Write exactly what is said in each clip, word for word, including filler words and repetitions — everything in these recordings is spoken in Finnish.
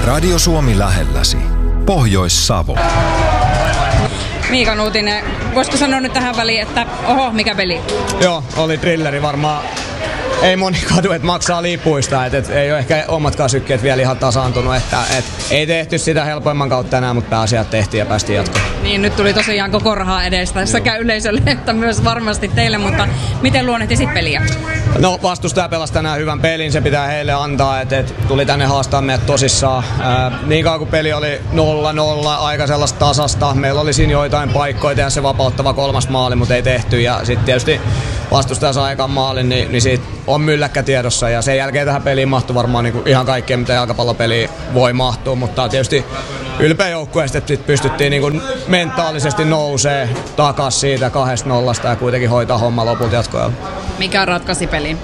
Radio Suomi lähelläsi. Pohjois-Savo. Miika Nuutinen, voisiko sanoa nyt tähän väliin, että oho, mikä peli? Joo, oli thrilleri varmaan. Ei moni kadu, että maksaa lipuista, että et ei ole ehkä omatkaan sykkeet vielä ihan tasaantunut, että et ei tehty sitä helpoimman kautta tänään, mutta pääasiat tehtiin ja päästiin jatkoon. Niin, nyt tuli tosiaan koko rahaa edestä sekä yleisölle että myös varmasti teille, mutta miten luonnehtisit peliä? No, vastustaja pelasi tänään hyvän pelin, se pitää heille antaa, että et tuli tänne haastaa meidät tosissaan. Ää, niin kauan kuin peli oli nolla nolla, aika sellaista tasasta, meillä oli siinä joitain paikkoja tehdä se vapauttava kolmas maali, mutta ei tehty ja sitten tietysti vastustaja saa ekan maalin, niin, niin siitä on mylläkkä tiedossa ja sen jälkeen tähän peliin mahtui varmaan niin kuin ihan kaikkea, mitä jalkapallopeliin voi mahtua, mutta tietysti ylpeä joukkueesta, että pystyttiin niin kuin mentaalisesti nousee takas siitä kahdesta nollasta ja kuitenkin hoitaa homma lopulta jatkoajalla. Mikä ratkaisi pelin?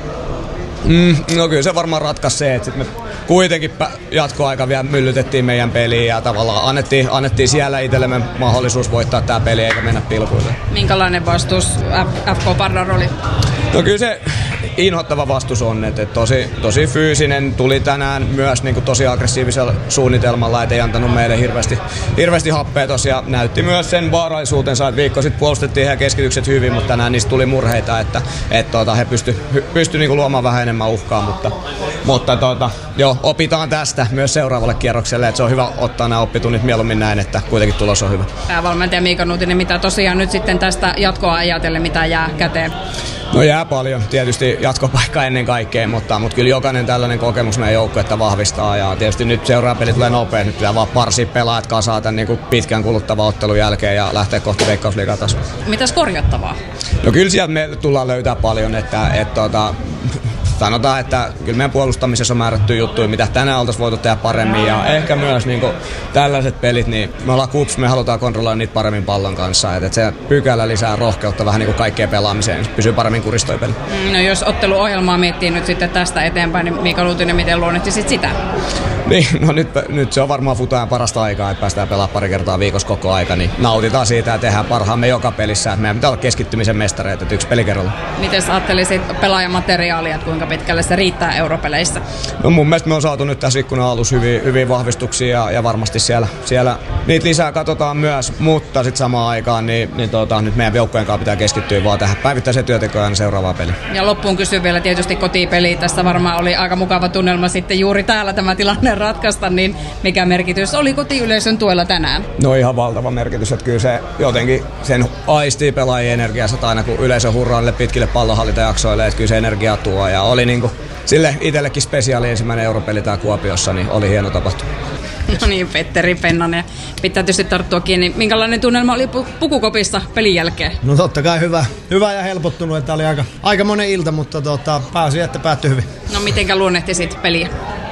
Mm, no kyllä se varmaan ratkaisi se, että me kuitenkin jatkoaika vielä myllytettiin meidän peliin ja tavallaan annettiin, annettiin siellä itsellemme mahdollisuus voittaa tämä peli eikä mennä pilkuille. Minkälainen vastus F K Pardar oli? No kyllä se inhottava vastus on, että tosi, tosi fyysinen, tuli tänään myös niin kuin tosi aggressiivisella suunnitelmalla, et ei antanut meille hirveästi, hirveästi happea tosiaan. Näytti myös sen vaarallisuutensa, että viikko sitten puolustettiin heidän keskitykset hyvin, mutta tänään niistä tuli murheita, että et, tuota, he pysty, pysty niin kuin luomaan vähän enemmän uhkaa, mutta, mutta tuota, jo, opitaan tästä myös seuraavalle kierrokselle, että se on hyvä ottaa nämä oppitunnit mieluummin näin, että kuitenkin tulos on hyvä. Päävalmentaja Miika Nuutinen, mitä tosiaan nyt sitten tästä jatkoa ajatellen, mitä jää käteen? No jää paljon, tietysti jatkopaikka ennen kaikkea, mutta, mutta kyllä jokainen tällainen kokemus meidän joukkuetta vahvistaa ja tietysti nyt seuraava peli tulee nopea, nyt pitää vaan parsia pelaajat kasaa tämän niin kuin pitkän kuluttavan ottelun jälkeen ja lähteä kohti Veikkausliigan tasoa. Mitäs korjattavaa? No kyllä sieltä me tullaan löytää paljon, että et, tota, sanotaan, että kyllä meidän puolustamisessa on määrätty juttuja, mitä tänään oltaisiin voitu tehdä paremmin ja ehkä myös niin kuin tällaiset pelit, niin me ollaan kups, me halutaan kontrolloida niitä paremmin pallon kanssa, että et se pykälä lisää rohkeutta vähän niin kuin kaikkeen pelaamiseen, niin pysyy paremmin kuristoi peli. No jos otteluohjelmaa miettii nyt sitten tästä eteenpäin, niin Miika Nuutinen, miten luonnehtisit sitä? Niin, no nyt, nyt se on varmaan futajan parasta aikaa, että päästään pelaamaan pari kertaa viikossa koko aika, niin nautitaan siitä ja tehdään parhaamme joka pelissä, että meidän pitää olla keskittymisen mestareita, että yksi peli kerralla. Miten ajattelisit pelaajamateriaalia, että kuinka pitkälle se riittää europeleissä? No mun mielestä me on saatu nyt tässä ikkunan alussa hyvin, hyvin vahvistuksia ja, ja varmasti siellä, siellä niitä lisää katsotaan myös, mutta sitten samaan aikaan niin, niin tota, nyt meidän joukkojen kanssa pitää keskittyä vaan tähän päivittäiseen työntekoon ja seuraavaan peliin. Ja loppuun kysyn vielä tietysti kotipeli. Tässä varmaan oli aika mukava tunnelma sitten juuri täällä tämä tilanne ratkaista, niin mikä merkitys oli kotiyleisön tuella tänään? No ihan valtava merkitys, että kyllä se jotenkin sen aistii pelaajien energiassa aina kun yleisö hurraa niille pitkille pallonhallintajaksoille, että kyllä se energia tuo ja oli niinku sille itsellekin spesiaali ensimmäinen europeli tää Kuopiossa, niin oli hieno tapahtuma. No niin, Petteri Pennanen. Pitää tietysti tarttua kiinni. Minkälainen tunnelma oli pukukopissa pelin jälkeen? No totta kai hyvä. Hyvä ja helpottunut, että oli aika, aika monen ilta, mutta tota, pääsi, että päättyi hyvin. No mitenkä luonnehtisit peliä?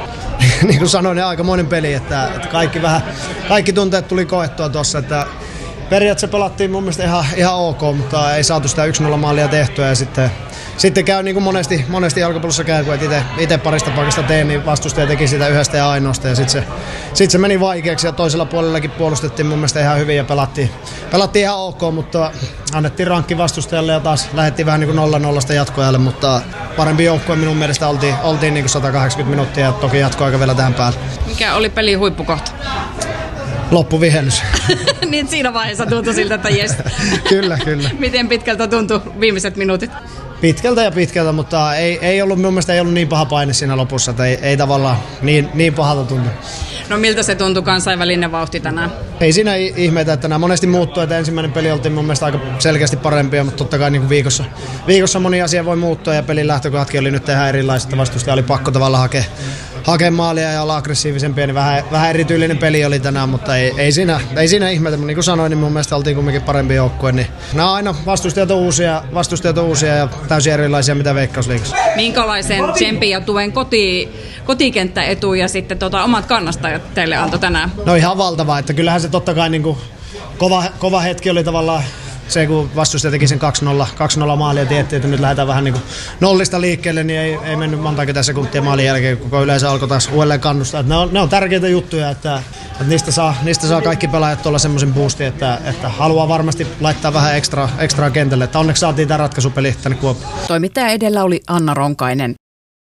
Niin kuin sanoin, niin aika monen peli, että, että kaikki, vähän, kaikki tunteet tuli koettua tuossa, että periaatteessa pelattiin mun mielestä ihan, ihan ok, mutta ei saatu sitä yksi nolla maalia tehtyä ja sitten, sitten käy niin kuin monesti, monesti jalkapallossa käy, kun itse parista paikasta teen, niin vastustaja teki sitä yhdestä ja ainoasta ja sitten se, sit se meni vaikeaksi ja toisella puolellakin puolustettiin mun mielestä ihan hyvin ja pelattiin, pelattiin ihan ok, mutta annettiin rankki vastustajalle ja taas lähdettiin vähän niin kuin nolla nollasta jatkoajalle, mutta parempi joukkue minun mielestä oltiin, oltiin niin kuin sata kahdeksankymmentä minuuttia ja toki jatkoaika vielä tähän päälle. Mikä oli pelin huippukohta? Loppuvihellys. Niin siinä vaiheessa tuntui siltä, että jes. Kyllä, kyllä. Miten pitkältä tuntui viimeiset minuutit? Pitkältä ja pitkältä, mutta ei, ei ollut, minun mielestä ei ollut niin paha paine siinä lopussa, että ei, ei tavallaan niin, niin pahalta tuntunut. No miltä se tuntui kansainvälinen vauhti tänään? Ei siinä ihmeitä, että nämä monesti muuttuu, että ensimmäinen peli oltiin mun mielestä aika selkeästi parempia, mutta totta kai niin kuin viikossa, viikossa moni asia voi muuttua ja pelin lähtökohdatkin oli nyt ihan erilaiset, vastustaja oli pakko tavallaan hakea, hakea maalia ja olla aggressiivisempia, niin vähän, vähän erityylinen peli oli tänään, mutta ei, ei, siinä, ei siinä ihmeitä, mutta niin kuin sanoin, niin mun mielestä oltiin kumminkin parempi joukkue, niin nämä on aina vastustajat on uusia, vastustajat on uusia ja täysin erilaisia mitä Veikkausliigassa. Minkälaisen tsempin ja tuen koti, kotikenttäetu ja sitten tota, omat kannastajat teille antoi tänään? No ihan valtavaa, että kyllähän se totta kai niin kuin kova, kova hetki oli tavallaan se, kun vastustaja teki sen kaksi nolla maalia ja tiedettiin, että nyt lähdetään vähän niin kuin nollista liikkeelle, niin ei, ei mennyt monta sekuntia maalin jälkeen, kun koko yleensä alkoi taas uudelleen kannustaa. Että ne, on, ne on tärkeitä juttuja, että, että niistä, saa, niistä saa kaikki pelaajat tuolla semmoisen boostin, että, että haluaa varmasti laittaa vähän ekstra, ekstraa kentälle. Että onneksi saatiin tämä ratkaisupeli tänne Kuopioon. Toimittaja edellä oli Anna Ronkainen.